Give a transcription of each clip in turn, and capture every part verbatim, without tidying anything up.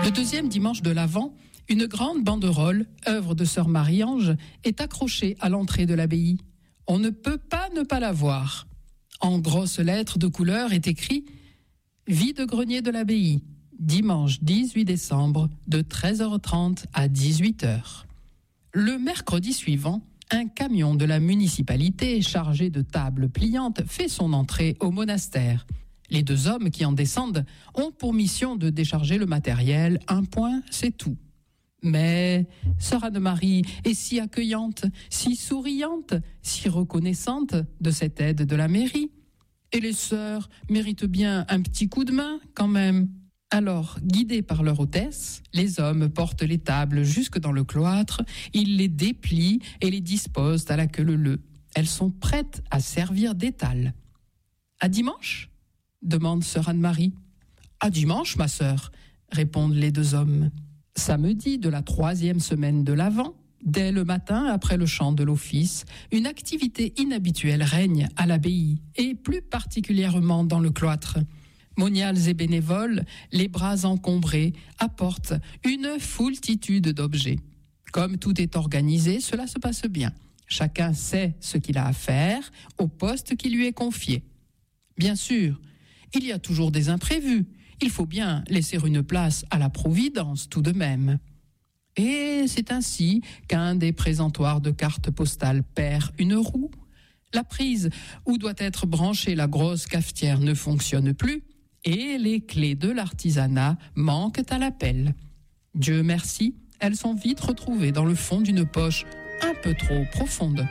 Le deuxième dimanche de l'Avent, une grande banderole, œuvre de sœur Marie-Ange, est accrochée à l'entrée de l'abbaye. On ne peut pas ne pas la voir. En grosses lettres de couleur est écrit « Vide-grenier de l'abbaye, dimanche dix-huit décembre, de treize heures trente à dix-huit heures ». Le mercredi suivant, un camion de la municipalité chargé de tables pliantes fait son entrée au monastère. Les deux hommes qui en descendent ont pour mission de décharger le matériel. Un point, c'est tout. Mais sœur Anne-Marie est si accueillante, si souriante, si reconnaissante de cette aide de la mairie. Et les sœurs méritent bien un petit coup de main quand même. Alors, guidés par leur hôtesse, les hommes portent les tables jusque dans le cloître, ils les déplient et les disposent à la queue leu-leu. Elles sont prêtes à servir d'étal. « À dimanche ?» demande sœur Anne-Marie. « À dimanche, ma sœur », répondent les deux hommes. Samedi de la troisième semaine de l'Avent, dès le matin après le chant de l'office, une activité inhabituelle règne à l'abbaye et plus particulièrement dans le cloître. Moniales et bénévoles, les bras encombrés, apportent une foultitude d'objets. Comme tout est organisé, cela se passe bien. Chacun sait ce qu'il a à faire au poste qui lui est confié. Bien sûr, il y a toujours des imprévus. Il faut bien laisser une place à la providence tout de même. Et c'est ainsi qu'un des présentoirs de cartes postales perd une roue. La prise où doit être branchée la grosse cafetière ne fonctionne plus et les clés de l'artisanat manquent à l'appel. Dieu merci, elles sont vite retrouvées dans le fond d'une poche un peu trop profonde.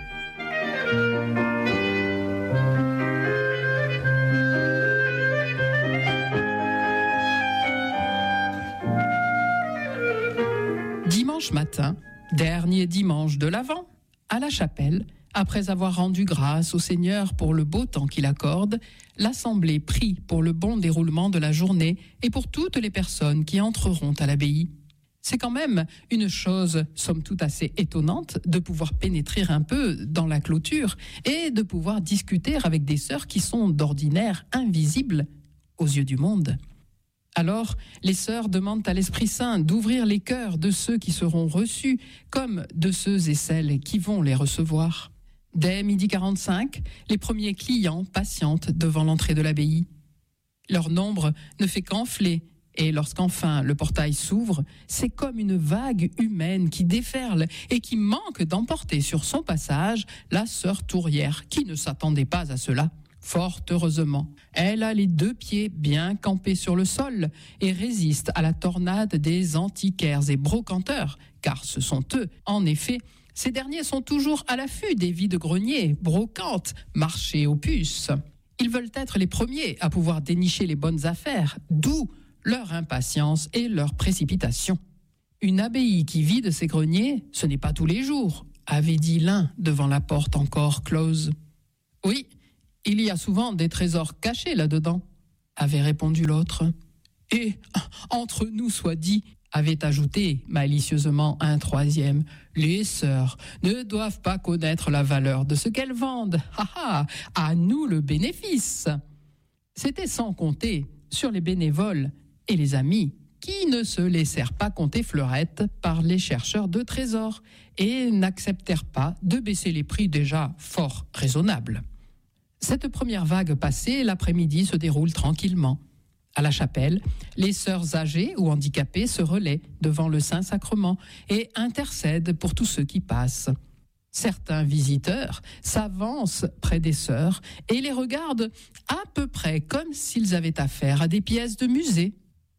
Dimanche matin, dernier dimanche de l'Avent, à la chapelle, après avoir rendu grâce au Seigneur pour le beau temps qu'il accorde, l'Assemblée prie pour le bon déroulement de la journée et pour toutes les personnes qui entreront à l'abbaye. C'est quand même une chose, somme toute assez étonnante, de pouvoir pénétrer un peu dans la clôture et de pouvoir discuter avec des sœurs qui sont d'ordinaire invisibles aux yeux du monde. Alors, les sœurs demandent à l'Esprit Saint d'ouvrir les cœurs de ceux qui seront reçus, comme de ceux et celles qui vont les recevoir. Dès midi quarante-cinq, les premiers clients patientent devant l'entrée de l'abbaye. Leur nombre ne fait qu'enfler, et lorsqu'enfin le portail s'ouvre, c'est comme une vague humaine qui déferle et qui manque d'emporter sur son passage la sœur Tourière, qui ne s'attendait pas à cela. Fort heureusement, elle a les deux pieds bien campés sur le sol et résiste à la tornade des antiquaires et brocanteurs, car ce sont eux, en effet, ces derniers sont toujours à l'affût des vide-greniers, brocantes, marchés aux puces. Ils veulent être les premiers à pouvoir dénicher les bonnes affaires, d'où leur impatience et leur précipitation. Une abbaye qui vide ses greniers, ce n'est pas tous les jours, avait dit l'un devant la porte encore close. Oui, il y a souvent des trésors cachés là-dedans, avait répondu l'autre. Et, entre nous soit dit, avait ajouté malicieusement un troisième, les sœurs ne doivent pas connaître la valeur de ce qu'elles vendent. Ha ha, à nous le bénéfice. C'était sans compter sur les bénévoles et les amis qui ne se laissèrent pas compter fleurette par les chercheurs de trésors et n'acceptèrent pas de baisser les prix déjà fort raisonnables. Cette première vague passée, l'après-midi se déroule tranquillement. À la chapelle, les sœurs âgées ou handicapées se relaient devant le Saint-Sacrement et intercèdent pour tous ceux qui passent. Certains visiteurs s'avancent près des sœurs et les regardent à peu près comme s'ils avaient affaire à des pièces de musée.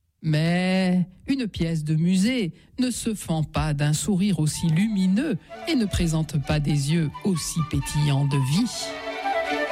Mais une pièce de musée ne se fend pas d'un sourire aussi lumineux et ne présente pas des yeux aussi pétillants de vie.